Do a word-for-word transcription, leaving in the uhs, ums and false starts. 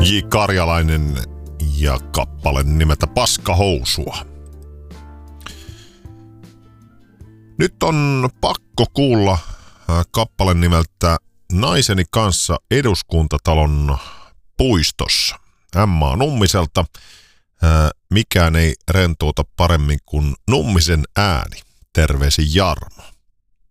J. Karjalainen ja kappale nimeltä Paskahousua. Nyt on pakko kuulla kappale nimeltä Naiseni kanssa Eduskuntatalon puistossa. Emma Nummiselta. Mikään ei rentouta paremmin kuin Nummisen ääni. Terveisin Jarmo.